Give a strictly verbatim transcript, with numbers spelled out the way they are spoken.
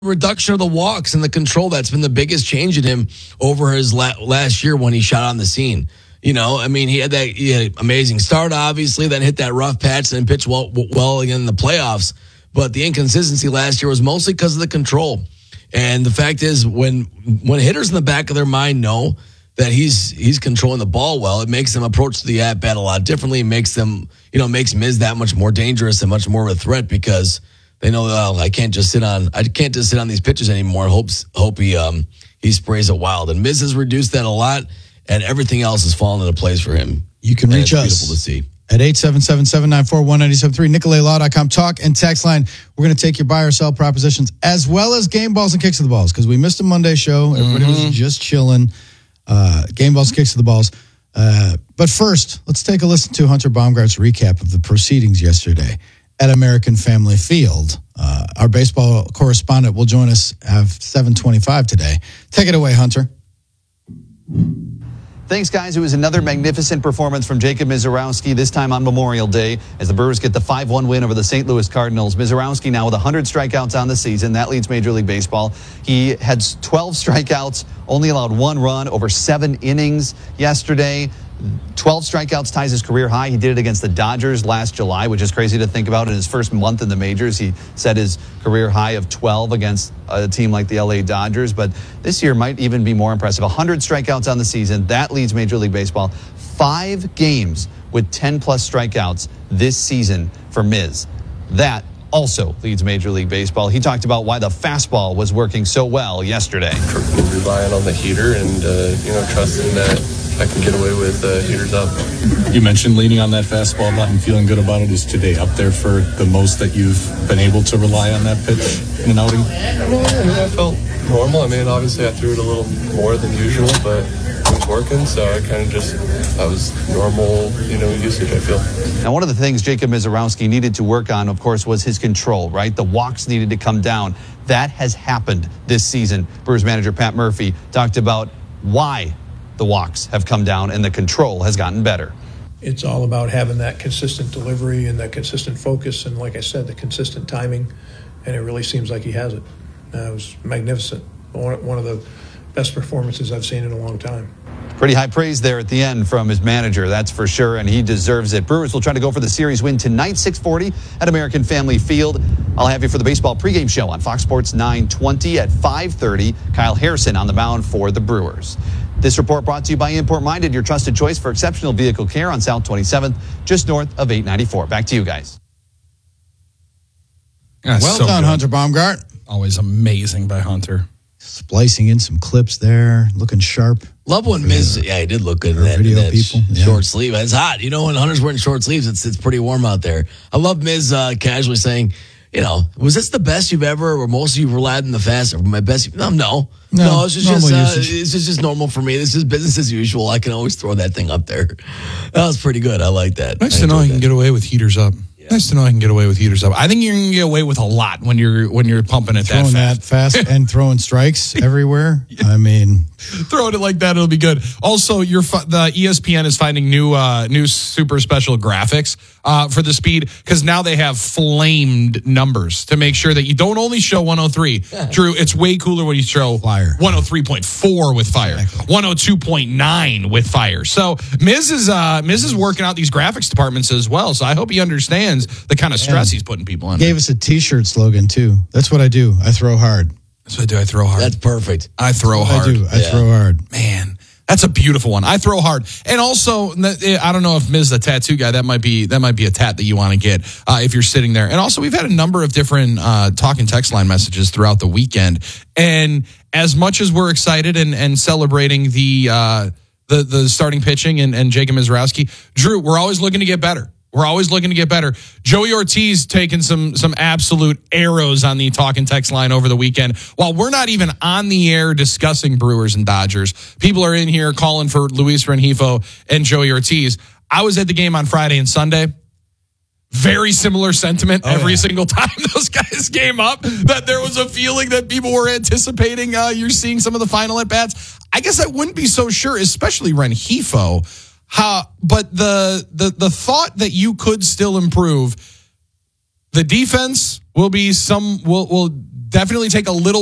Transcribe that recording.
reduction of the walks and the control. That's been the biggest change in him over his la- last year when he shot on the scene. You know, I mean, he had that he had an amazing start, obviously, then hit that rough patch and then pitched well, well again in the playoffs. But the inconsistency last year was mostly because of the control. And the fact is, when when hitters in the back of their mind know that he's he's controlling the ball well, it makes them approach the at bat a lot differently. It makes them, you know, makes Miz that much more dangerous and much more of a threat because they know, oh, I can't just sit on I can't just sit on these pitches anymore. Hopes hope he um he sprays it wild. And Miz has reduced that a lot, and everything else has fallen into place for him. You can and reach it's us beautiful to see. At eight seven seven, seven nine four, one nine seven three, Nicolay Law dot com. Talk and text line. We're going to take your buy or sell propositions as well as game balls and kicks of the balls because we missed a Monday show. Everybody mm-hmm. was just chilling. Uh, game balls, kicks of the balls. Uh, but first, let's take a listen to Hunter Baumgart's recap of the proceedings yesterday at American Family Field. Uh, our baseball correspondent will join us at seven twenty-five today. Take it away, Hunter. Thanks, guys. It was another magnificent performance from Jacob Misiorowski, this time on Memorial Day, as the Brewers get the five one win over the Saint Louis Cardinals. Misiorowski now with one hundred strikeouts on the season. That leads Major League Baseball. He had twelve strikeouts, only allowed one run over seven innings yesterday. twelve strikeouts ties his career high. He did it against the Dodgers last July, which is crazy to think about. In his first month in the majors, he set his career high of twelve against a team like the L A Dodgers. But this year might even be more impressive. one hundred strikeouts on the season. That leads Major League Baseball. Five games with ten-plus strikeouts this season for Miz. That also leads Major League Baseball. He talked about why the fastball was working so well yesterday. Relying on the heater and, uh, you know, trusting that I can get away with uh, heaters up. You mentioned leaning on that fastball a lot and feeling good about it. Is today up there for the most that you've been able to rely on that pitch in an outing? No, I mean, I felt normal. I mean, obviously I threw it a little more than usual, but it was working, so I kind of just, that was normal, you know, usage, I feel. Now, one of the things Jacob Misiorowski needed to work on, of course, was his control, right? The walks needed to come down. That has happened this season. Brewers manager Pat Murphy talked about why the walks have come down and the control has gotten better. It's all about having that consistent delivery and that consistent focus and, like I said, the consistent timing, and it really seems like he has it. Uh, it was magnificent. One of the best performances I've seen in a long time. Pretty high praise there at the end from his manager, that's for sure, and he deserves it. Brewers will try to go for the series win tonight, six forty at American Family Field. I'll have you for the baseball pregame show on Fox Sports nine twenty at five thirty. Kyle Harrison on the mound for the Brewers. This report brought to you by Import Minded, your trusted choice for exceptional vehicle care on South twenty-seventh, just north of eight ninety-four. Back to you guys. That's well so done, good. Hunter Baumgart. Always amazing by Hunter. Splicing in some clips there, looking sharp. Love when Miz, yeah, he did look good in that, video in that people. Sh- yeah. short sleeve. It's hot. You know, when Hunter's wearing short sleeves, it's it's pretty warm out there. I love Miz uh, casually saying, you know, was this the best you've ever, or most of you relied on the fast, or my best? No, no, no, no it's just, just uh, it's just, just normal for me. This is business as usual. I can always throw that thing up there. That was pretty good. I like that. Nice I to know I can that. get away with heaters up. Yeah. Nice to know I can get away with heaters up. I think you're going to get away with a lot when you're when you're pumping it throwing that fast. that fast and throwing strikes everywhere. I mean, throwing it like that, it'll be good. Also, your the E S P N is finding new uh, new super special graphics uh, for the speed because now they have flamed numbers to make sure that you don't only show one oh three. Yeah. Drew, it's way cooler when you show fire. one oh three point four with fire, exactly. one oh two point nine with fire. So Miz is uh, Miz is working out these graphics departments as well. So I hope he understands the kind of stress yeah. he's putting people under. Gave us a T-shirt slogan too. That's what I do. I throw hard. That's what I do. I throw hard. That's perfect. I throw hard. I do. I yeah. throw hard. Man, that's a beautiful one. I throw hard. And also, I don't know if Miz the tattoo guy, that might be that might be a tat that you want to get uh, if you're sitting there. And also, we've had a number of different uh, talk and text line messages throughout the weekend. And as much as we're excited and, and celebrating the, uh, the the starting pitching and, and Jacob Misiorowski, Drew, we're always looking to get better. We're always looking to get better. Joey Ortiz taking some some absolute arrows on the talk and text line over the weekend. While we're not even on the air discussing Brewers and Dodgers, people are in here calling for Luis Rengifo and Joey Ortiz. I was at the game on Friday and Sunday. Very similar sentiment oh, every yeah. single time those guys came up, that there was a feeling that people were anticipating uh, you're seeing some of the final at-bats. I guess I wouldn't be so sure, especially Rengifo. How, but the, the the thought that you could still improve, the defense will be some will will definitely take a little